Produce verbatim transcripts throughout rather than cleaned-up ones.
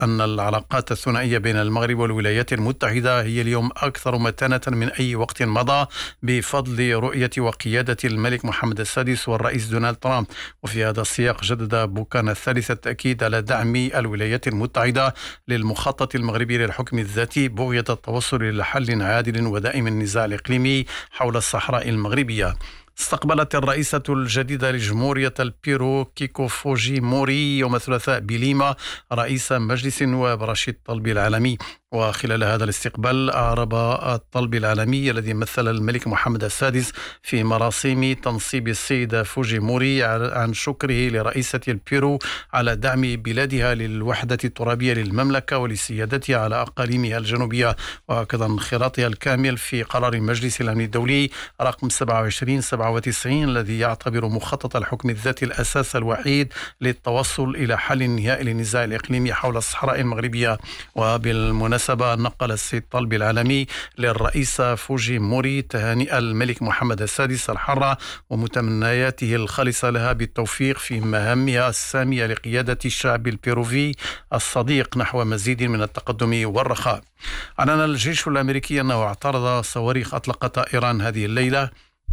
أن العلاقات الثنائية بين المغرب والولايات المتحدة هي اليوم أكثر متانة من أي وقت مضى بفضل رؤية وقيادة الملك محمد السادس والرئيس دونالد ترامب. وفي هذا السياق جدد بوكان الثالث التأكيد على دعم الولايات المتحدة للمخطط المغربي للحكم الذاتي بغية التوصل إلى حل عادل ودائم النزاع الإقليمي حول الصحراء المغربية. استقبلت الرئيسة الجديدة لجمهورية البيرو كيكو فوجيموري يوم الثلاثاء بليما رئيس مجلس النواب رشيد طلبي العالمي. وخلال هذا الاستقبال أعرب الطلبي العالمي الذي مثل الملك محمد السادس في مراسم تنصيب السيدة فوجيموري عن شكره لرئيسة البيرو على دعم بلادها للوحدة الترابية للمملكة ولسيادتها على أقاليمها الجنوبية، وكذا انخراطها الكامل في قرار مجلس الأمن الدولي رقم سبعة وعشرين سبعة وتسعين الذي يعتبر مخطط الحكم الذاتي الأساس الوحيد للتوصل إلى حل نهائي للنزاع الإقليمي حول الصحراء المغربية. وبالمناسبة نقل السيد طلبي العالمي للرئيسة فوجيموري تهانئ الملك محمد السادس الحارة ومتمنياته الخالصة لها بالتوفيق في مهامها السامية لقيادة الشعب البيروفي الصديق نحو مزيد من التقدم والرخاء. أعلن الجيش الأمريكي أنه اعترض صواريخ أطلقتها إيران هذه الليلة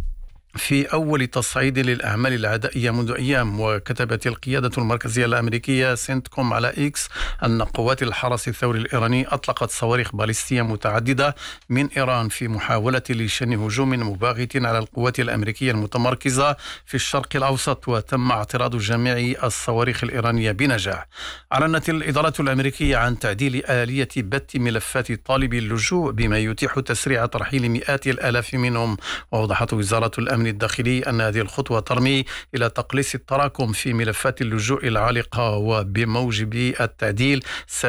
في أول تصعيد للأعمال العدائية منذ أيام. وكتبت القيادة المركزية الأمريكية سنتكوم على إكس أن قوات الحرس الثوري الإيراني أطلقت صواريخ باليستية متعددة من إيران في محاولة لشن هجوم مباغت على القوات الأمريكية المتمركزة في الشرق الأوسط، وتم اعتراض جميع الصواريخ الإيرانية بنجاح. أعلنت الإدارة الأمريكية عن تعديل آلية بث ملفات طالبي اللجوء بما يتيح تسريع ترحيل مئات الآلاف منهم. وأوضحت وزارة الأمن الداخلي أن هذه الخطوة ترمي إلى تقليص التراكم في ملفات اللجوء العالقة، وبموجب التعديل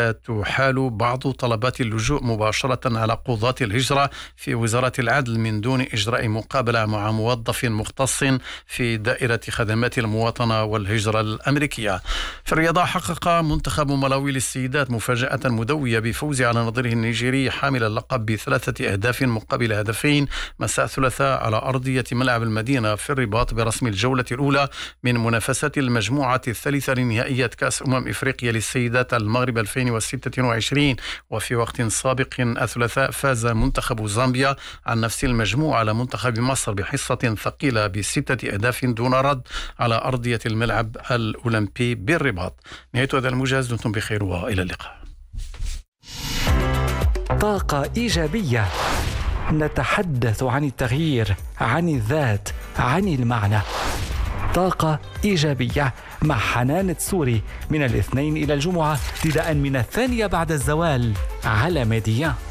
ستحال بعض طلبات اللجوء مباشرة على قضاة الهجرة في وزارة العدل من دون إجراء مقابلة مع موظف مختص في دائرة خدمات المواطنة والهجرة الأمريكية. في الرياضة، حقق منتخب ملاوي للسيدات مفاجأة مدوية بفوز على نظيره النيجيري حامل اللقب بثلاثة أهداف مقابل هدفين مساء الثلاثاء على أرضية ملعب المدينة في الرباط برسم الجولة الأولى من منافسات المجموعة الثالثة لنهائية كأس أمم إفريقيا للسيدات المغرب ألفين وستة وعشرين. وفي وقت سابق الثلاثاء فاز منتخب زامبيا عن نفس المجموعة على منتخب مصر بحصة ثقيلة بستة أهداف دون رد على أرضية الملعب الأولمبي بالرباط. نهاية هذا الموجز، دمتم بخير وإلى اللقاء. طاقة إيجابية، نتحدث عن التغيير، عن الذات، عن المعنى. طاقة إيجابية مع حنان تسوري من الاثنين إلى الجمعة ابتداء من الثانية بعد الزوال على ميديا.